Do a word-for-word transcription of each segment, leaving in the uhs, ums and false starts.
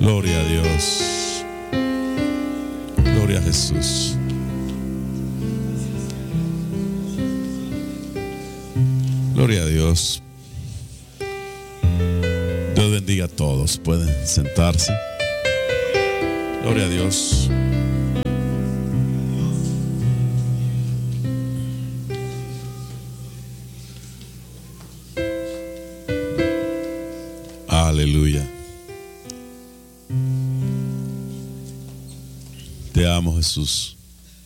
Gloria a Dios. Gloria a Jesús. Gloria a Dios. Dios bendiga a todos. Pueden sentarse. Gloria a Dios. Aleluya. Te amo, Jesús.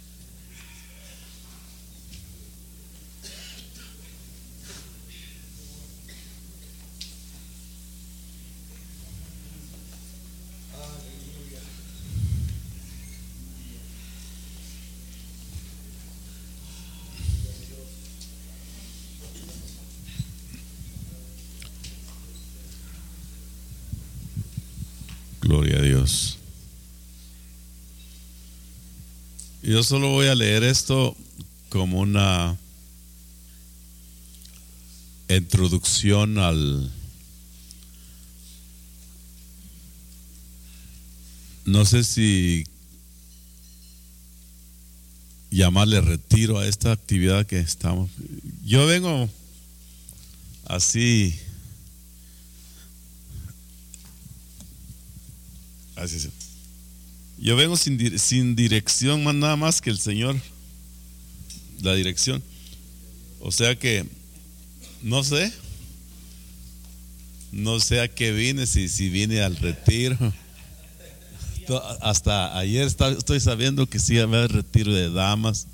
Gloria a Dios. Yo solo voy a leer esto como una introducción al, no sé si llamarle retiro a esta actividad que estamos. Yo vengo así, así es. Yo vengo sin, sin dirección, más nada más que el Señor, la dirección. O sea que no sé, no sé a qué vine, si, si vine al retiro. Hasta ayer está, estoy sabiendo que sí había el retiro de damas.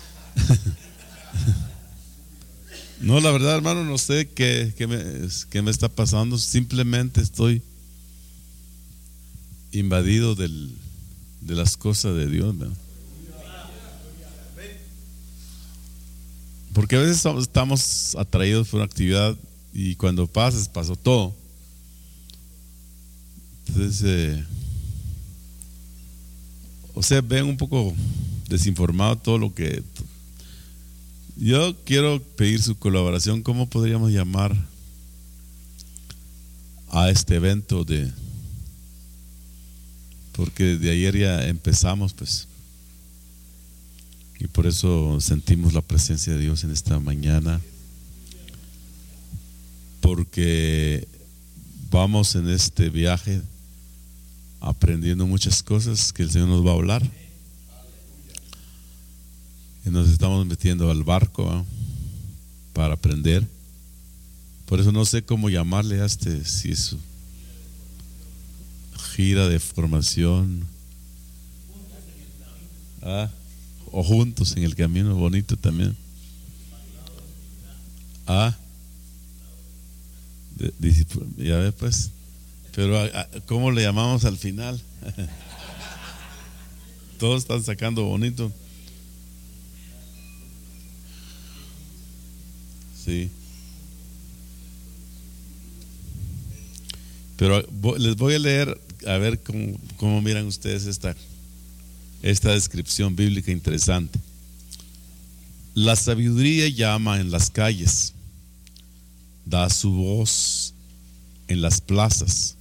No, la verdad, hermano, no sé qué, qué, me, qué me está pasando. Simplemente estoy invadido del de las cosas de Dios, ¿no? Porque a veces estamos atraídos por una actividad y cuando pasas, pasó todo. Entonces, eh, o sea, ven un poco desinformado todo lo que. Yo quiero pedir su colaboración. ¿Cómo podríamos llamar a este evento de? Porque de ayer ya empezamos, pues, y por eso sentimos la presencia de Dios en esta mañana, porque vamos en este viaje aprendiendo muchas cosas que el Señor nos va a hablar, y nos estamos metiendo al barco, ¿eh? Para aprender. Por eso no sé cómo llamarle a este, si es gira de formación, ah, o juntos en el camino, bonito también. Ah, de, de, ya ves, pues, pero a, a, ¿cómo le llamamos al final? Todos están sacando bonito. Sí. Pero les voy a leer a ver cómo, cómo miran ustedes esta, esta descripción bíblica interesante. La sabiduría llama en las calles, da su voz en las plazas.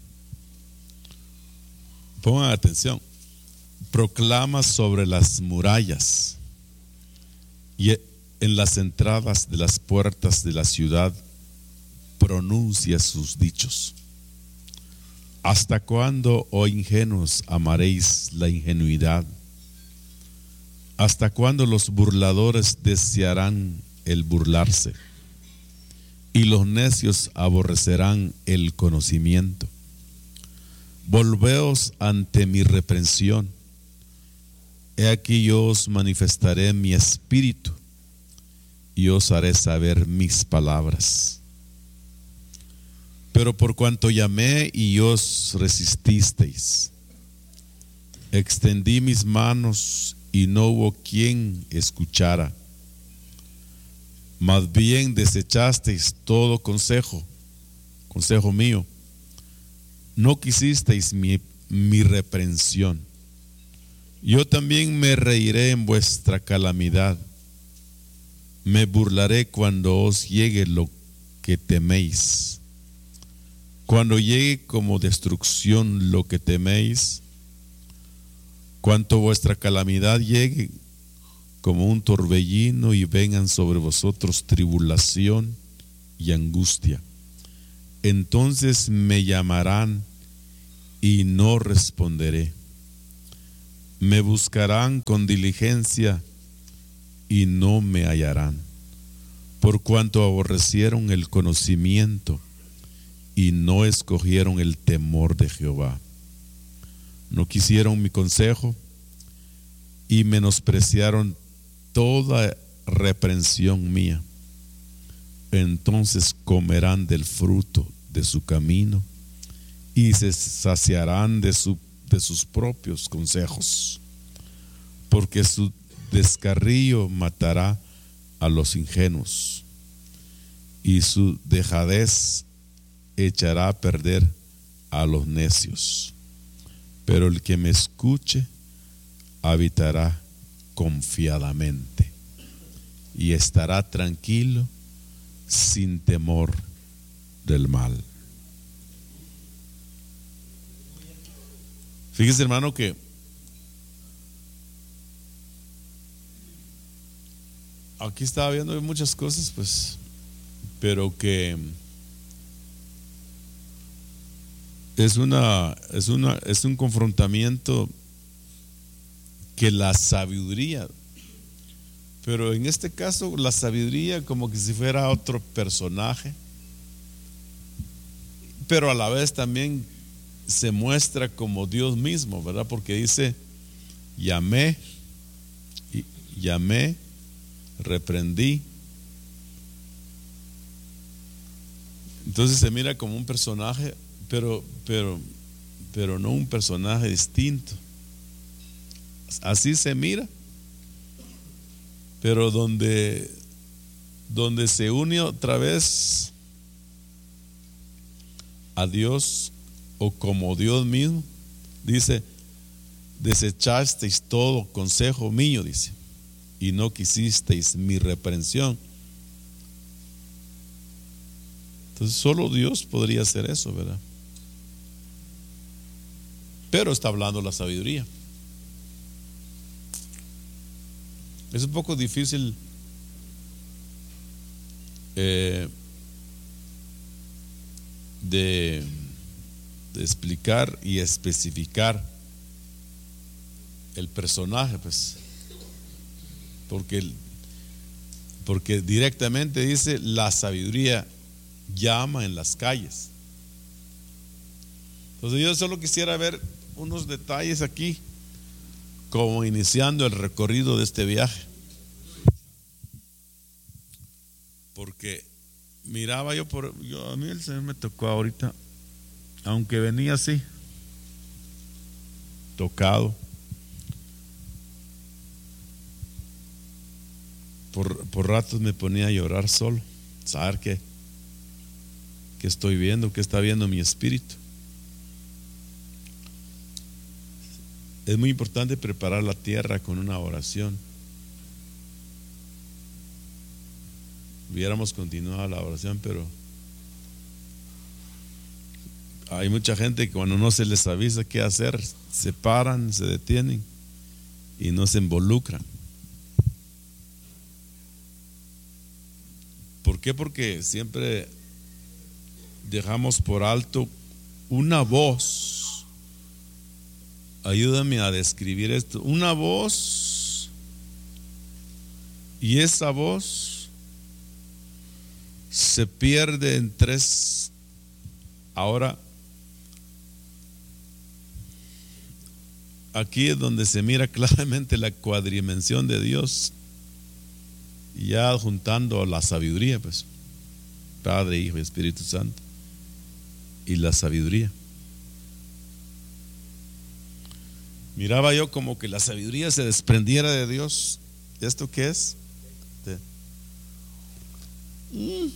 Pongan atención. Proclama sobre las murallas y en las entradas de las puertas de la ciudad pronuncia sus dichos. ¿Hasta cuándo, oh ingenuos, amaréis la ingenuidad? ¿Hasta cuándo los burladores desearán el burlarse? Y los necios aborrecerán el conocimiento. Volveos ante mi reprensión. He aquí yo os manifestaré mi espíritu y os haré saber mis palabras. Pero por cuanto llamé y os resististeis, extendí mis manos y no hubo quien escuchara. Más bien desechasteis todo consejo, consejo mío. No quisisteis mi, mi reprensión. Yo también me reiré en vuestra calamidad. Me burlaré cuando os llegue lo que teméis. Cuando llegue como destrucción lo que teméis, cuanto vuestra calamidad llegue como un torbellino y vengan sobre vosotros tribulación y angustia, entonces me llamarán y no responderé. Me buscarán con diligencia y no me hallarán, por cuanto aborrecieron el conocimiento y no escogieron el temor de Jehová. No quisieron mi consejo y menospreciaron toda reprensión mía. Entonces comerán del fruto de su camino y se saciarán de, su, de sus propios consejos, porque su descarrío matará a los ingenuos y su dejadez echará a perder a los necios. Pero el que me escuche habitará confiadamente y estará tranquilo sin temor del mal. Fíjese, hermano, que aquí estaba viendo muchas cosas, pues, pero que es una, es una, es un confrontamiento que la sabiduría, pero en este caso la sabiduría como que si fuera otro personaje, pero a la vez también se muestra como Dios mismo, ¿verdad? Porque dice: llamé, llamé, reprendí. Entonces se mira como un personaje, pero, pero, pero no un personaje distinto. Así se mira, pero donde, donde se une otra vez a Dios, o como Dios mismo, dice: desechasteis todo consejo mío, dice, y no quisisteis mi reprensión. Entonces solo Dios podría hacer eso, ¿verdad? Pero está hablando la sabiduría. Es un poco difícil eh, de, de explicar y especificar el personaje, pues, porque, porque directamente dice: la sabiduría llama en las calles. Entonces yo solo quisiera ver unos detalles aquí, como iniciando el recorrido de este viaje, porque miraba yo por yo, a mí el Señor me tocó ahorita, aunque venía así tocado por, por ratos me ponía a llorar solo, saber que, que estoy viendo, que está viendo mi espíritu. Es muy importante preparar la tierra con una oración. Hubiéramos continuado la oración, pero hay mucha gente que cuando no se les avisa qué hacer, se paran, se detienen y no se involucran. ¿Por qué? Porque siempre dejamos por alto una voz. Ayúdame a describir esto. Una voz, y esa voz se pierde en tres. Ahora, aquí es donde se mira claramente la cuadrimensión de Dios, ya juntando la sabiduría, pues, Padre, Hijo y Espíritu Santo, y la sabiduría. Miraba yo como que la sabiduría se desprendiera de Dios. ¿Esto qué es? De... Mm.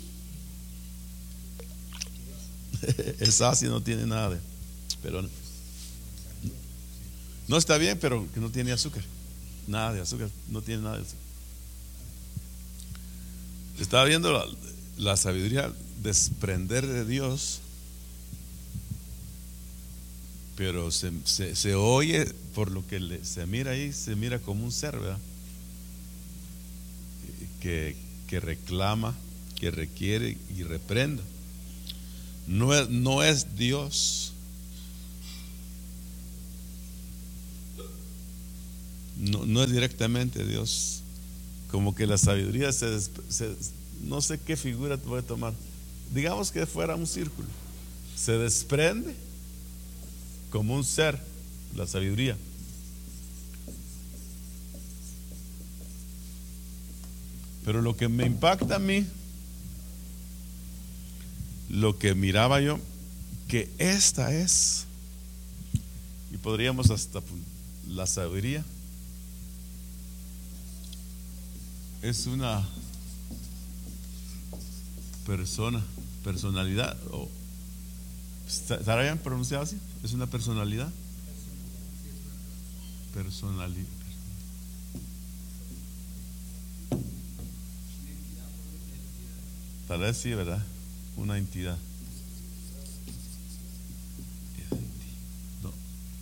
Es ácido, no tiene nada de... Pero no, no está bien, pero que no tiene azúcar. Nada de azúcar, no tiene nada de azúcar. Estaba viendo la, la sabiduría desprender de Dios. pero se, se, se oye, por lo que le, se mira ahí, se mira como un ser, ¿verdad? Que, que reclama, que requiere y reprenda. No es, no es Dios. No, no es directamente Dios. Como que la sabiduría se, se no sé qué figura puede tomar. Digamos que fuera un círculo. Se desprende como un ser, la sabiduría. Pero lo que me impacta a mí, lo que miraba yo, que esta es, y podríamos hasta la sabiduría, es una persona, personalidad, o ¿estará bien pronunciado así? ¿Es una personalidad? Personalidad. Tal vez sí, ¿verdad? Una entidad. No,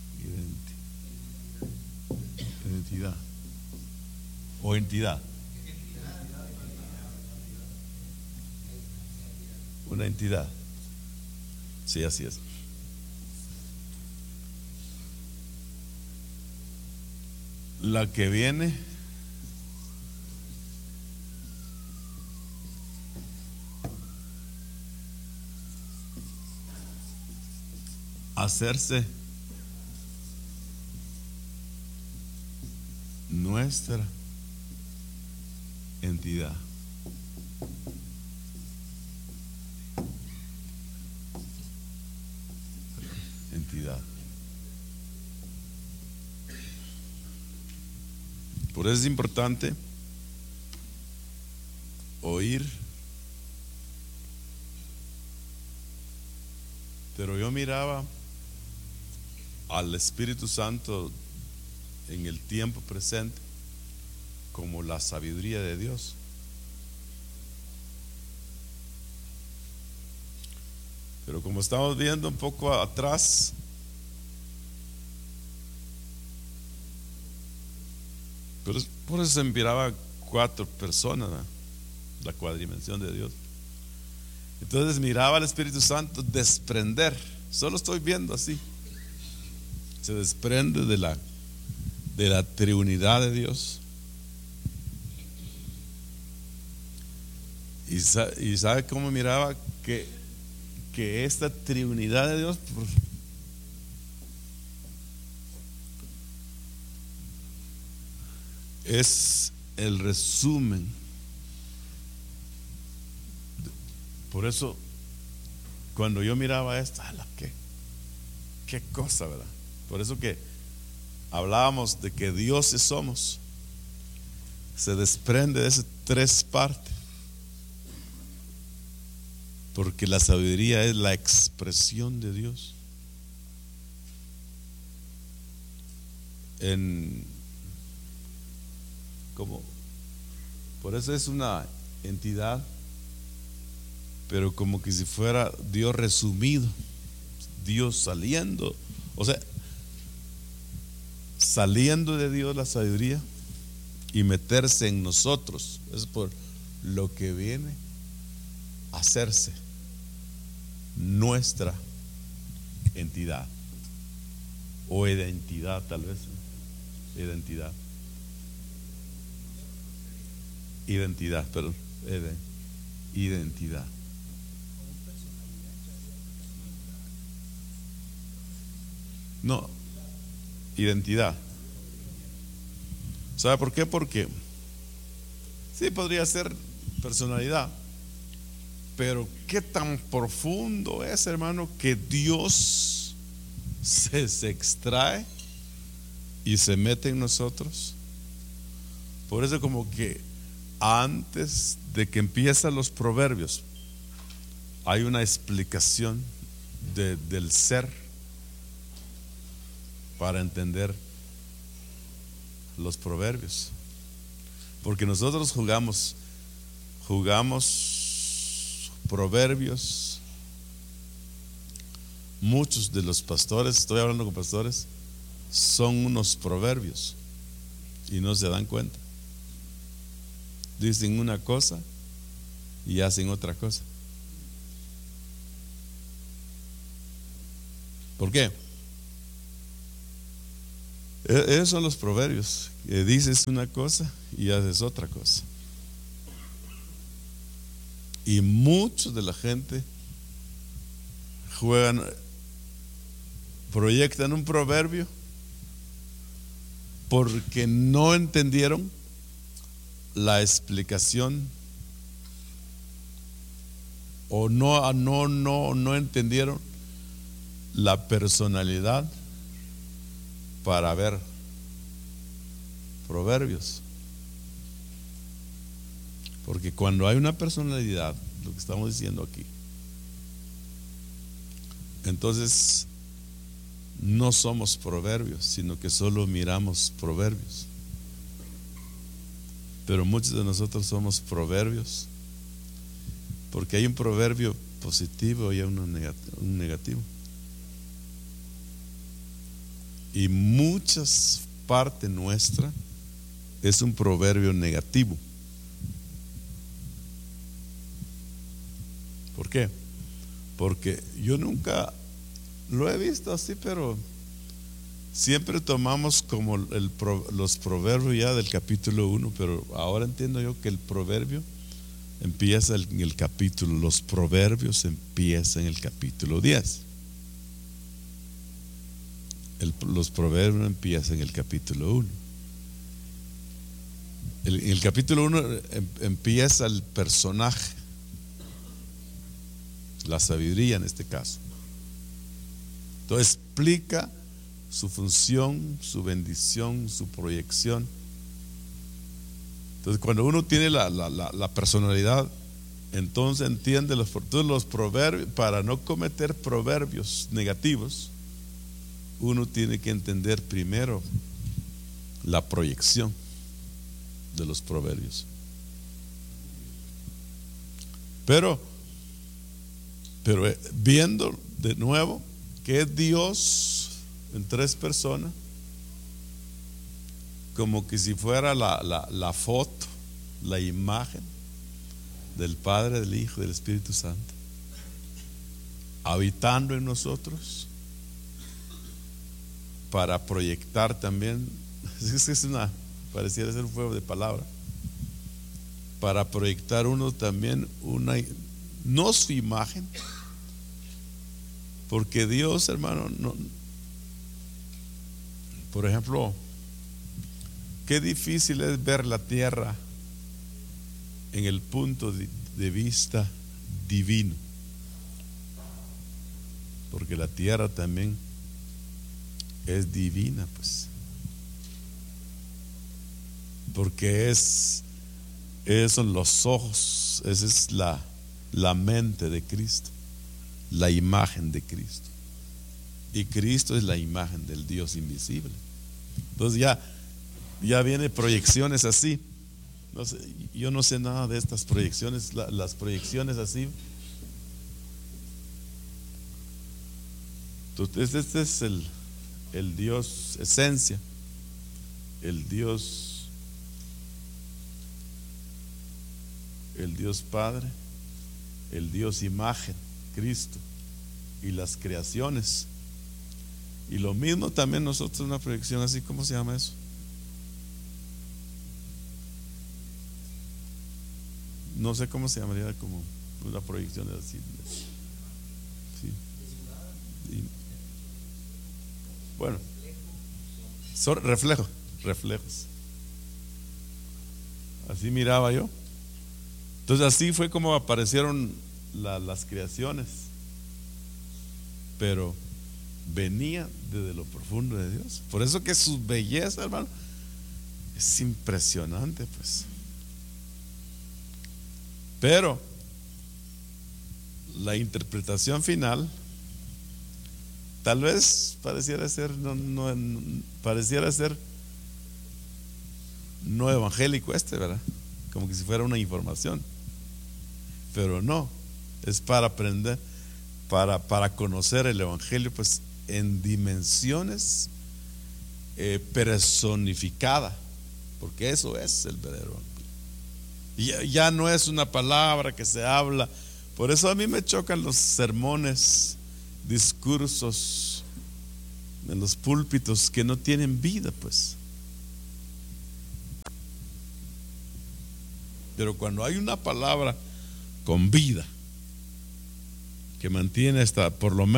identi- identidad. O entidad. Una entidad. Sí, así es. La que viene a hacerse nuestra entidad. Entidad. Por eso es importante oír. Pero yo miraba al Espíritu Santo en el tiempo presente como la sabiduría de Dios. Pero como estamos viendo un poco atrás, pero por eso se miraba cuatro personas, ¿no? La cuadrimensión de Dios. Entonces miraba al Espíritu Santo desprender, solo estoy viendo así, se desprende de la de la triunidad de Dios. Y, sa- y sabe cómo miraba que, que esta triunidad de Dios pues, es el resumen. Por eso cuando yo miraba esto, ¡ala, qué, qué cosa, ¿verdad? Por eso que hablábamos de que dioses somos, se desprende de esas tres partes, porque la sabiduría es la expresión de Dios. En como por eso es una entidad, pero como que si fuera Dios resumido, Dios saliendo, o sea, saliendo de Dios la sabiduría y meterse en nosotros. Es por lo que viene a hacerse nuestra entidad o identidad, tal vez. Identidad. Identidad, perdón. Identidad. No, identidad. ¿Sabe por qué? Porque sí podría ser personalidad, pero qué tan profundo es, hermano, que Dios se, se extrae y se mete en nosotros. Por eso como que antes de que empiezan los proverbios hay una explicación de, del ser para entender los proverbios, porque nosotros jugamos jugamos proverbios muchos de los pastores, estoy hablando con pastores, son unos proverbios y no se dan cuenta. Dicen una cosa y hacen otra cosa. ¿Por qué? Esos son los proverbios, que dices una cosa y haces otra cosa. Y muchos de la gente juegan, proyectan un proverbio porque no entendieron la explicación o no, no, no, no entendieron la personalidad para ver proverbios. Porque cuando hay una personalidad, lo que estamos diciendo aquí, entonces no somos proverbios, sino que solo miramos proverbios. Pero muchos de nosotros somos proverbios porque hay un proverbio positivo y hay uno negativo, un negativo. Y muchas parte nuestra es un proverbio negativo. ¿Por qué? Porque yo nunca lo he visto así, pero siempre tomamos como el, los proverbios ya del capítulo uno, pero ahora entiendo yo que el proverbio empieza en el capítulo, los proverbios empiezan en el capítulo diez. El, los proverbios empiezan en el capítulo uno. El, en el capítulo uno em, empieza el personaje, la sabiduría en este caso. Entonces explica su función, su bendición, su proyección. Entonces cuando uno tiene la, la, la, la personalidad, entonces entiende los, los proverbios. Para no cometer proverbios negativos, uno tiene que entender primero la proyección de los proverbios. Pero, pero viendo de nuevo que es Dios en tres personas, como que si fuera la, la, la foto, la imagen del Padre, del Hijo y del Espíritu Santo, habitando en nosotros, para proyectar también. Es, es una, pareciera ser un juego de palabras, para proyectar uno también una, no su imagen, porque Dios, hermano, no, por ejemplo, qué difícil es ver la tierra en el punto de, de vista divino, porque la tierra también es divina, pues, porque es, esos son los ojos, esa es la, la mente de Cristo, la imagen de Cristo, y Cristo es la imagen del Dios invisible. Entonces ya, ya viene proyecciones así. No sé, yo no sé nada de estas proyecciones, la, las proyecciones así. Entonces este es el el Dios esencia, el Dios, el Dios Padre, el Dios imagen, Cristo, y las creaciones. Y lo mismo también nosotros, una proyección así. ¿Cómo se llama eso? No sé cómo se llamaría, como una proyección así. Sí. Y, bueno, son reflejos, reflejos. Así miraba yo. Entonces así fue como aparecieron la, las creaciones, pero venía desde lo profundo de Dios. Por eso que su belleza, hermano, es impresionante, pues. Pero la interpretación final tal vez pareciera ser no, no, pareciera ser no evangélico este, ¿verdad? Como que si fuera una información, pero no, es para aprender. Entonces, este es el, el Dios esencia, el Dios Padre, el Hijo y el Espíritu Santo, y las creaciones. Y lo mismo también nosotros, una proyección así. ¿Cómo se llama eso? No sé cómo se llamaría, como una proyección así. Sí. Y, bueno, son reflejos, reflejos. Así miraba yo. Entonces así fue como aparecieron la, las creaciones, pero venía desde lo profundo de Dios. Por eso que su belleza, hermano, es impresionante, pues. para, para conocer el Evangelio, pues en dimensiones eh, personificada, porque eso es el verdadero Evangelio. Ya, ya no es una palabra que se habla. Por eso a mí me chocan los sermones, discursos en los púlpitos que no tienen vida, pues. Pero cuando hay una palabra con vida que mantiene hasta por lo menos